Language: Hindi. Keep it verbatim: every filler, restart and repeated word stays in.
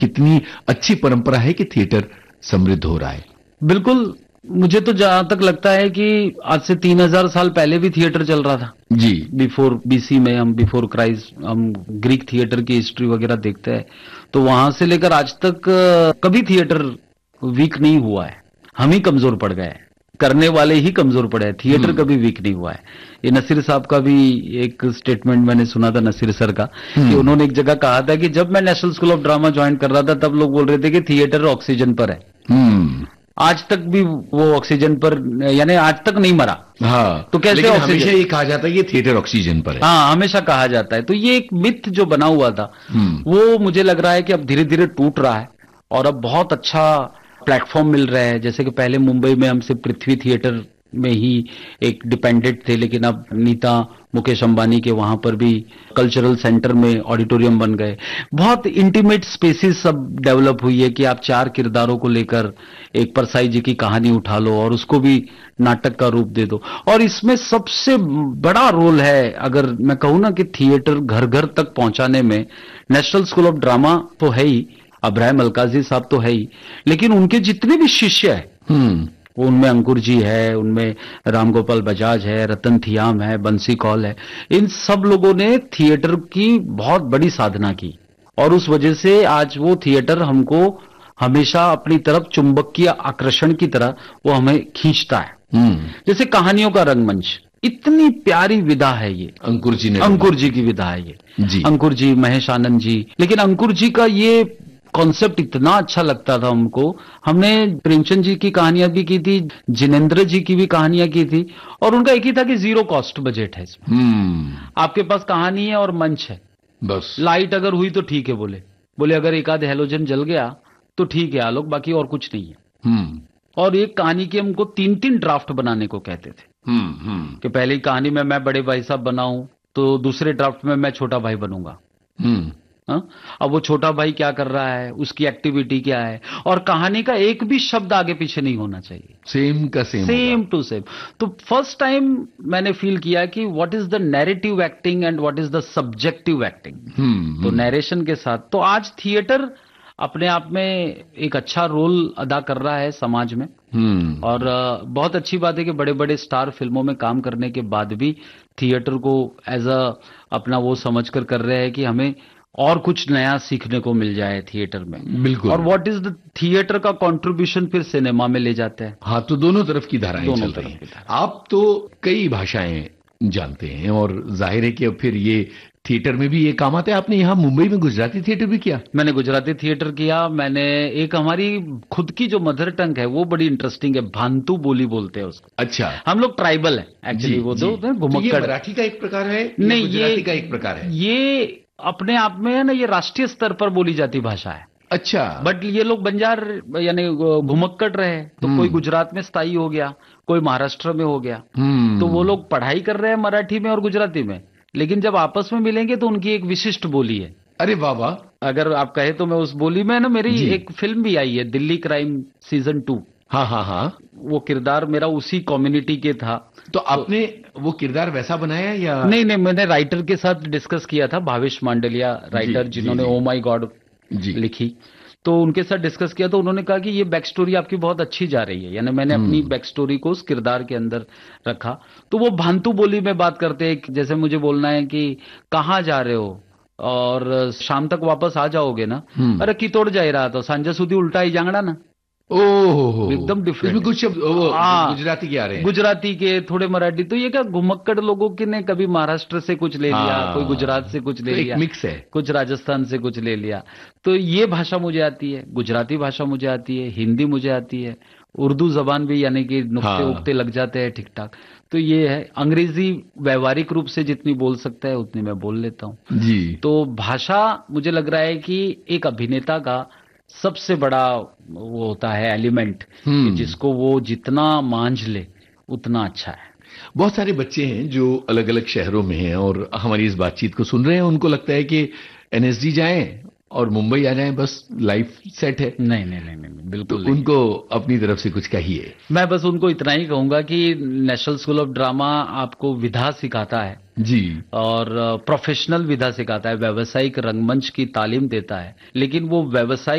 कितनी अच्छी परंपरा है कि थिएटर समृद्ध हो रहा है। बिल्कुल, मुझे तो जहां तक लगता है कि आज से तीन हजार साल पहले भी थिएटर चल रहा था जी। बिफोर बीसी में, हम बिफोर क्राइस्ट हम ग्रीक थिएटर की हिस्ट्री वगैरह देखते हैं तो वहां से लेकर आज तक कभी थिएटर वीक नहीं हुआ है। हम ही कमजोर पड़ गए, करने वाले ही कमजोर पड़े हैं, थिएटर कभी वीक नहीं हुआ है। ये नसीर साहब का भी एक स्टेटमेंट मैंने सुना था, नसीर सर का, कि उन्होंने एक जगह कहा था कि जब मैं national school of drama join कर रहा था तब लोग बोल रहे थे कि थिएटर ऑक्सीजन पर है। आज तक भी वो ऑक्सीजन पर, यानी आज तक नहीं मरा। हाँ, तो कैसे लेकिन हमेशा ये कहा जाता है कि थिएटर ऑक्सीजन पर है। हाँ, हमेशा कहा जाता है। तो ये एक मिथ जो बना हुआ था वो मुझे लग रहा है कि अब धीरे धीरे टूट रहा है और अब बहुत अच्छा प्लेटफॉर्म मिल रहा है। जैसे कि पहले मुंबई में हम सिर्फ पृथ्वी थिएटर में ही एक डिपेंडेंट थे, लेकिन अब नीता मुकेश अंबानी के वहां पर भी कल्चरल सेंटर में ऑडिटोरियम बन गए। बहुत इंटीमेट स्पेसेस सब डेवलप हुई है कि आप चार किरदारों को लेकर एक परसाई जी की कहानी उठा लो और उसको भी नाटक का रूप दे दो। और इसमें सबसे बड़ा रोल है, अगर मैं कहूं ना, कि थिएटर घर घर तक पहुंचाने में नेशनल स्कूल ऑफ ड्रामा तो है ही, अब्राहम अलकाजी साहब तो है ही, लेकिन उनके जितने भी शिष्य हैं, उनमें अंकुर जी है, उनमें रामगोपाल बजाज है, रतन थियाम है, बंसी कौल है, इन सब लोगों ने थिएटर की बहुत बड़ी साधना की और उस वजह से आज वो थिएटर हमको हमेशा अपनी तरफ चुंबकीय आकर्षण की तरह वो हमें खींचता है। जैसे कहानियों का रंगमंच, इतनी प्यारी विधा है ये, अंकुर जी ने, अंकुर जी की विधा है ये जी। अंकुर जी, महेश आनंद जी, लेकिन अंकुर जी का ये कॉन्सेप्ट इतना अच्छा लगता था हमको। हमने प्रेमचंद जी की कहानियां भी की थी, जिनेंद्र जी की भी कहानियां की थी और उनका एक ही था कि जीरो कॉस्ट बजट है इसमें। आपके पास कहानी है और मंच है, बस लाइट अगर हुई तो ठीक है, बोले बोले अगर एक आध हेलोजन जल गया तो ठीक है आलोक, बाकी और कुछ नहीं है। और एक कहानी की हमको तीन तीन ड्राफ्ट बनाने को कहते थे कि पहली कहानी में मैं बड़े भाई साहब बनाऊं तो दूसरे ड्राफ्ट में मैं छोटा भाई बनूंगा। हा? अब वो छोटा भाई क्या कर रहा है, उसकी एक्टिविटी क्या है, और कहानी का एक भी शब्द आगे पीछे नहीं होना चाहिए, सेम का सेम सेम टू सेम। तो फर्स्ट टाइम मैंने फील किया कि what is the narrative acting and what is the subjective acting. तो नैरेशन के साथ तो आज थिएटर अपने आप में एक अच्छा रोल अदा कर रहा है समाज में। और बहुत अच्छी बात है कि बड़े बड़े स्टार फिल्मों में काम करने के बाद भी थिएटर को एज अ अपना वो समझकर कर रहे हैं कि हमें और कुछ नया सीखने को मिल जाए थिएटर में। बिल्कुल। और व्हाट इज द थिएटर का कंट्रीब्यूशन फिर सिनेमा में ले जाते हैं। हाँ, तो दोनों तरफ की धाराएं चल रही हैं। आप तो कई भाषाएं जानते हैं और जाहिर है कि अब फिर ये थिएटर में भी ये काम आता है। आपने यहाँ मुंबई में गुजराती थिएटर भी किया? मैंने गुजराती थिएटर किया। मैंने एक हमारी खुद की जो मदर टंग है वो बड़ी इंटरेस्टिंग है, भांतु बोली बोलते हैं उसको। अच्छा, हम लोग ट्राइबल है एक्चुअली। वो दो घुमक्कड़। तो मराठी का एक प्रकार है? नहीं, गुजराती का एक प्रकार है। ये अपने आप में है ना, ये राष्ट्रीय स्तर पर बोली जाती भाषा है। अच्छा। बट ये लोग बंजार यानी घुमक्कड़ रहे, तो कोई गुजरात में स्थायी हो गया, कोई महाराष्ट्र में हो गया, तो वो लोग पढ़ाई कर रहे हैं मराठी में और गुजराती में, लेकिन जब आपस में मिलेंगे तो उनकी एक विशिष्ट बोली है। अरे बाबा, अगर आप कहे तो मैं उस बोली में ना, मेरी एक फिल्म भी आई है दिल्ली क्राइम सीजन टू। हाँ हाँ हाँ, वो किरदार मेरा उसी कम्युनिटी के था। तो आपने तो, वो किरदार वैसा बनाया या? नहीं नहीं, मैंने राइटर के साथ डिस्कस किया था, भावेश मांडलिया राइटर, जिन्होंने ओ माई गॉड लिखी, तो उनके साथ डिस्कस किया तो उन्होंने कहा कि ये बैक स्टोरी आपकी बहुत अच्छी जा रही है, यानी मैंने अपनी बैक स्टोरी को उस किरदार के अंदर रखा। तो वो भांतु बोली में बात करते हैं, जैसे मुझे बोलना है कि कहाँ जा रहे हो और शाम तक वापस आ जाओगे ना, अरे कितोड़ जा रहा तो सांझे सुधी उल्टा ही जांगड़ा ना। ओह, एकदम डिफरेंट। कुछ गुजराती के आ रहे हैं, गुजराती के, थोड़े मराठी। तो ये क्या घुमक्कड़ लोगों के ने कभी महाराष्ट्र से कुछ ले लिया, कोई गुजरात से कुछ ले लिया, मिक्स है, कुछ राजस्थान से कुछ ले लिया। तो ये भाषा मुझे आती है, गुजराती भाषा मुझे आती है, हिंदी मुझे आती है, उर्दू जबान भी यानी कि नुक्ते उक्ते लग जाते हैं ठीक ठाक। तो ये है, अंग्रेजी व्यवहारिक रूप से जितनी बोल सकता है उतनी मैं बोल लेता हूँ जी। तो भाषा मुझे लग रहा है कि एक अभिनेता का सबसे बड़ा वो होता है एलिमेंट, कि जिसको वो जितना मांझ ले उतना अच्छा है। बहुत सारे बच्चे हैं जो अलग अलग शहरों में हैं और हमारी इस बातचीत को सुन रहे हैं, उनको लगता है कि एनएसडी जाएं और मुंबई आ जाएं, बस लाइफ सेट है। नहीं नहीं नहीं, नहीं बिल्कुल तो उनको अपनी तरफ से कुछ कहिए। मैं बस उनको इतना ही कहूंगा कि नेशनल स्कूल ऑफ ड्रामा आपको विधा सिखाता है जी, और प्रोफेशनल विधा सिखाता है, व्यावसायिक रंगमंच की तालीम देता है, लेकिन वो व्यावसायिक